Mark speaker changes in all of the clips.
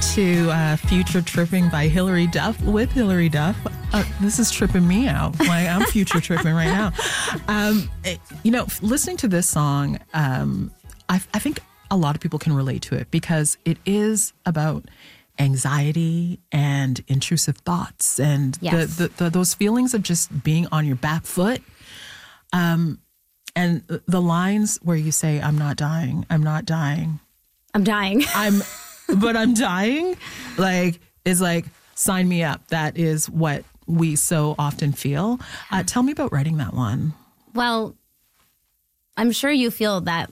Speaker 1: to Future Tripping by Hilary Duff with Hilary Duff. This is tripping me out. Like, I'm future tripping right now. Listening to this song, I think a lot of people can relate to it because it is about anxiety and intrusive thoughts and
Speaker 2: Yes.
Speaker 1: those feelings of just being on your back foot. And the lines where you say, I'm not dying, I'm not dying.
Speaker 2: I'm dying.
Speaker 1: But I'm dying, is like, sign me up. That is what we so often feel. Tell me about writing that one.
Speaker 2: Well, I'm sure you feel that,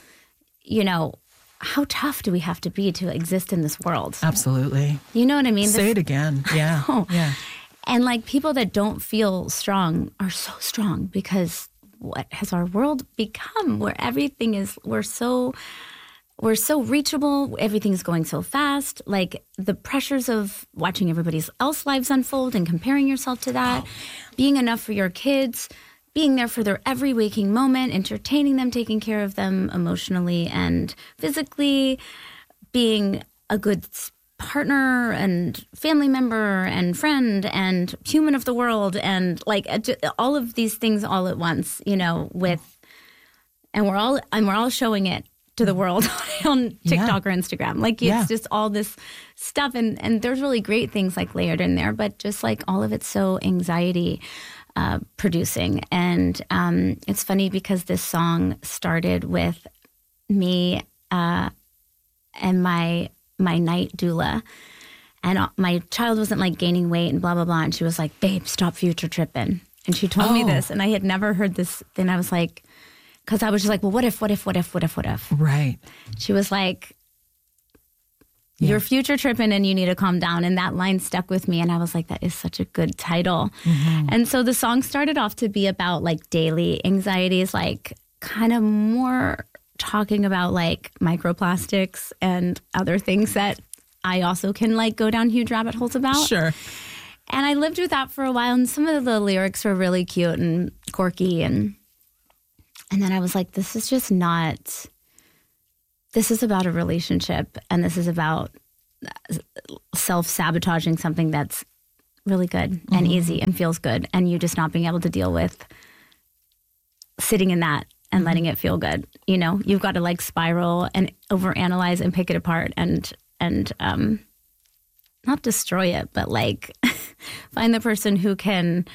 Speaker 2: how tough do we have to be to exist in this world?
Speaker 1: Absolutely.
Speaker 2: You know what I mean?
Speaker 1: Say it again. Yeah.
Speaker 2: Oh.
Speaker 1: Yeah.
Speaker 2: And people that don't feel strong are so strong because what has our world become where everything is, we're so reachable. Everything's going so fast. The pressures of watching everybody else's lives unfold and comparing yourself to that, being enough for your kids, being there for their every waking moment, entertaining them, taking care of them emotionally and physically, being a good partner and family member and friend and human of the world and all of these things all at once, and we're all showing it to the world on TikTok or Instagram. It's just all this stuff. And there's really great things layered in there, but just all of it's so anxiety producing. And it's funny because this song started with me and my night doula. And my child wasn't gaining weight and blah, blah, blah. And she was like, babe, stop future tripping. And she told me this. And I had never heard this. Then I was like, because I was just like, well, what if?
Speaker 1: Right.
Speaker 2: She was like, you're future tripping and you need to calm down. And that line stuck with me. And I was like, that is such a good title. Mm-hmm. And so the song started off to be about daily anxieties, kind of more talking about microplastics and other things that I also can go down huge rabbit holes about.
Speaker 1: Sure.
Speaker 2: And I lived with that for a while. And some of the lyrics were really cute and quirky and then I was like, this is about a relationship and this is about self-sabotaging something that's really good and easy and feels good and you just not being able to deal with sitting in that and letting it feel good. You've got to spiral and overanalyze and pick it apart and not destroy it, but find the person who can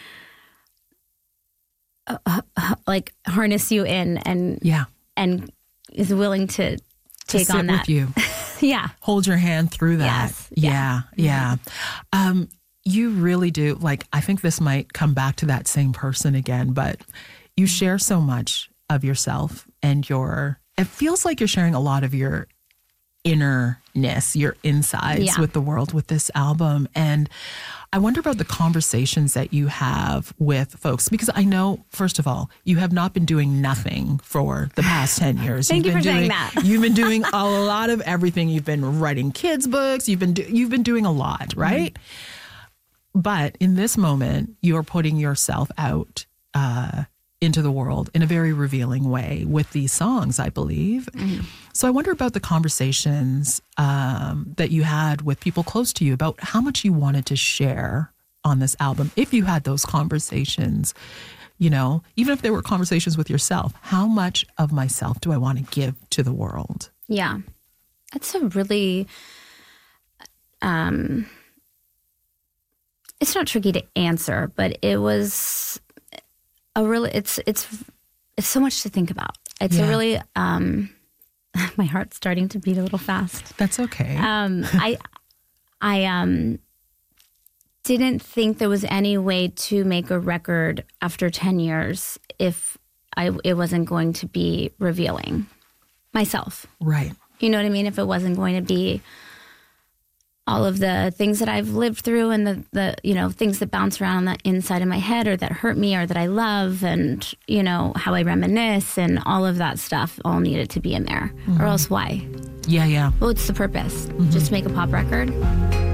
Speaker 2: harness you in and is willing to take
Speaker 1: sit
Speaker 2: on that
Speaker 1: with you.
Speaker 2: Yeah.
Speaker 1: Hold your hand through that.
Speaker 2: Yes.
Speaker 1: Yeah. You really do. I think this might come back to that same person again, but you share so much of yourself and it feels like you're sharing a lot of your innerness, your insides with the world with this album. And I wonder about the conversations that you have with folks, because I know, first of all, you have not been doing nothing for the past 10 years.
Speaker 2: Thank you for saying that.
Speaker 1: You've been doing a lot of everything. You've been writing kids' books. You've been doing a lot, right? Mm-hmm. But in this moment, you're putting yourself out into the world in a very revealing way with these songs, I believe. Mm-hmm. So I wonder about the conversations that you had with people close to you about how much you wanted to share on this album. If you had those conversations, even if they were conversations with yourself, how much of myself do I want to give to the world?
Speaker 2: Yeah. That's a really, it's not tricky to answer, but it was it's so much to think about. It's a really, my heart's starting to beat a little fast.
Speaker 1: That's okay.
Speaker 2: I didn't think there was any way to make a record after 10 years if it wasn't going to be revealing myself.
Speaker 1: Right.
Speaker 2: You know what I mean? If it wasn't going to be all of the things that I've lived through and the things that bounce around on the inside of my head or that hurt me or that I love and, how I reminisce and all of that stuff all needed to be in there. Mm-hmm. Or else why?
Speaker 1: Yeah.
Speaker 2: Well, it's the purpose. Mm-hmm. Just to make a pop record.